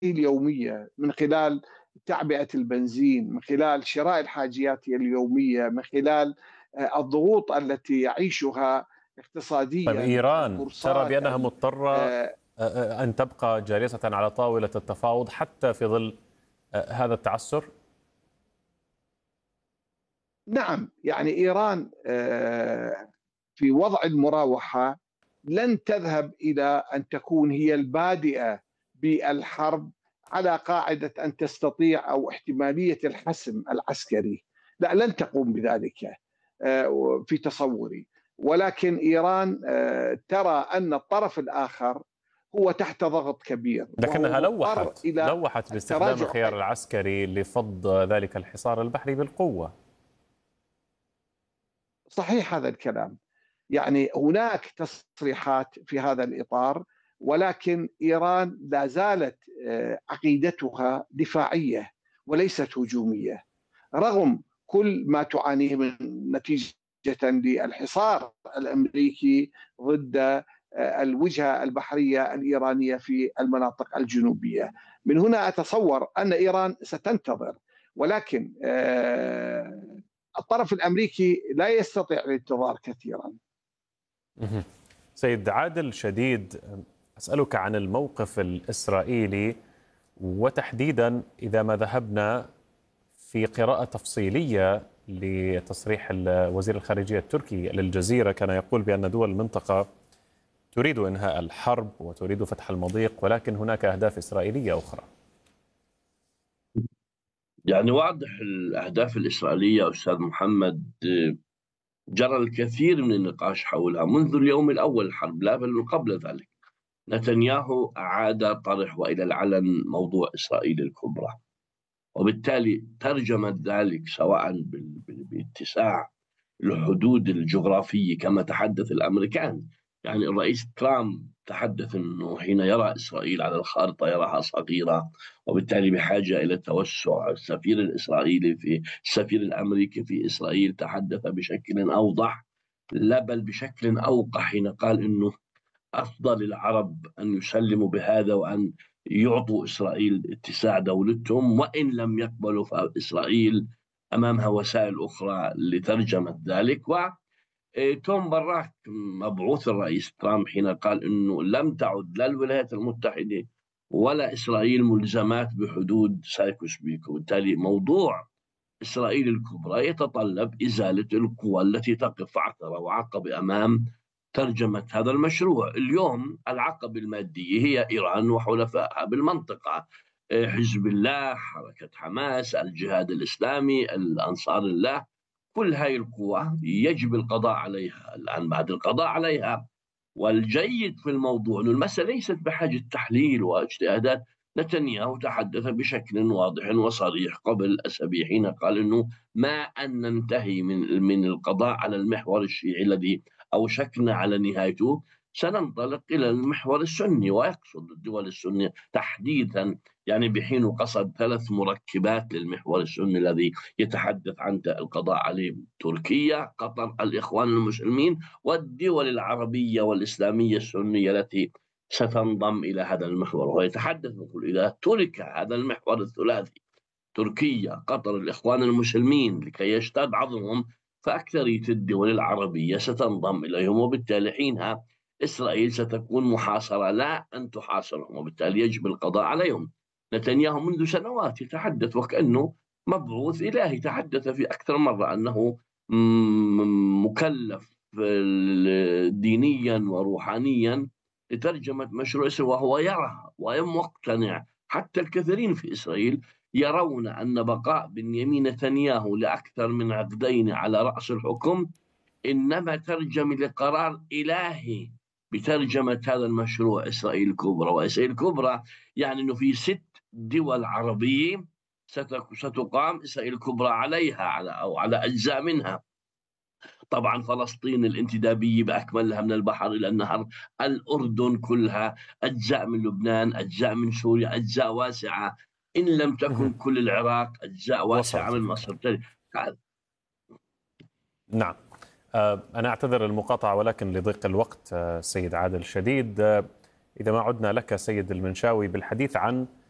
اليومية، من خلال تعبئة البنزين، من خلال شراء الحاجيات اليومية، من خلال الضغوط التي يعيشها طيب، اقتصاديا إيران ترى البورصات. بأنها مضطرة أن تبقى جالسة على طاولة التفاوض حتى في ظل هذا التعثر؟ نعم، يعني إيران في وضع المراوحة لن تذهب إلى أن تكون هي البادئة بالحرب على قاعدة أن تستطيع أو احتمالية الحسم العسكري. لا، لن تقوم بذلك في تصوري. ولكن إيران ترى أن الطرف الآخر هو تحت ضغط كبير وهو لكنها مضطر إلى لوحت باستخدام التراجع. الخيار العسكري لفض ذلك الحصار البحري بالقوة. صحيح هذا الكلام، يعني هناك تصريحات في هذا الإطار، ولكن إيران لا زالت عقيدتها دفاعية وليست هجومية، رغم كل ما تعانيه من نتيجة للحصار الأمريكي ضد الوجهة البحرية الإيرانية في المناطق الجنوبية. من هنا أتصور أن إيران ستنتظر، ولكن الطرف الأمريكي لا يستطيع الانتظار كثيرا. سيد عادل شديد، أسألك عن الموقف الإسرائيلي، وتحديدا إذا ما ذهبنا في قراءة تفصيلية لتصريح وزير الخارجية التركي للجزيرة، كان يقول بأن دول المنطقة تريد إنهاء الحرب وتريد فتح المضيق، ولكن هناك أهداف إسرائيلية أخرى. يعني واضح الأهداف الإسرائيلية أستاذ محمد. جرى الكثير من النقاش حولها منذ اليوم الأول الحرب، لا بل من قبل ذلك. نتنياهو أعاد طرح وإلى العلن موضوع إسرائيل الكبرى، وبالتالي ترجمت ذلك سواء باتساع الحدود الجغرافية كما تحدث الأمريكان. يعني الرئيس ترامب تحدث أنه حين يرى إسرائيل على الخارطة يراها صغيرة، وبالتالي بحاجة إلى توسع. السفير الأمريكي في إسرائيل تحدث بشكل أوضح، لا بل بشكل أوقع، حين قال أنه أفضل العرب أن يسلموا بهذا وأن يعطوا إسرائيل اتساع دولتهم، وإن لم يقبلوا فإسرائيل أمامها وسائل أخرى لترجمة ذلك. توم باراك مبعوث الرئيس ترامب حين قال أنه لم تعد لا الولايات المتحدة ولا إسرائيل ملزمات بحدود سايكوس بيكو، وبالتالي موضوع إسرائيل الكبرى يتطلب إزالة القوى التي تقف عثرة وعقبة أمام ترجمة هذا المشروع. اليوم العقبة المادية هي إيران وحلفائها بالمنطقة، حزب الله، حركة حماس، الجهاد الإسلامي، الأنصار الله. كل هاي القوى يجب القضاء عليها الآن. بعد القضاء عليها، والجيد في الموضوع أن المسألة ليست بحاجة تحليل واجتهادات. نتنياهو تحدث بشكل واضح وصريح قبل أسابيع حين قال أنه ما أن ننتهي من القضاء على المحور الشيعي الذي أوشكنا على نهايته، سننطلق إلى المحور السني، ويقصد الدول السنية تحديدا، يعني بحين قصد 3 مركبات للمحور السني الذي يتحدث عن القضاء عليه: تركيا، قطر، الإخوان المسلمين، والدول العربية والإسلامية السنية التي ستنضم إلى هذا المحور. ويتحدث يقول إذا ترك هذا المحور الثلاثي، تركيا، قطر، الإخوان المسلمين، لكي يشتد عضهم، فأكثرية الدول العربية ستنضم إليهم، وبالتالي حينها إسرائيل ستكون محاصرة لا أن تحاصرهم، وبالتالي يجب القضاء عليهم. نتنياهو منذ سنوات يتحدث وكأنه مبعوث إلهي، تحدث في أكثر مرة أنه مكلف دينيا وروحانيا لترجمة مشروع إسرائيل، وهو يرى ومقتنع. حتى الكثيرين في إسرائيل يرون أن بقاء بنيامين نتنياهو لأكثر من عقدين على رأس الحكم إنما ترجم لقرار إلهي بترجمة هذا المشروع إسرائيل الكبرى. وإسرائيل الكبرى يعني أنه في 6 دول عربية ستقام إسرائيل الكبرى عليها أو على أجزاء منها. طبعا فلسطين الانتدابية بأكملها من البحر إلى النهر، الأردن كلها، أجزاء من لبنان، أجزاء من سوريا، أجزاء واسعة، إن لم تكن كل العراق، أجزاء واسعة من مصر. نعم، أنا أعتذر المقاطعة ولكن لضيق الوقت سيد عادل شديد. إذا ما عدنا لك سيد المنشاوي بالحديث عن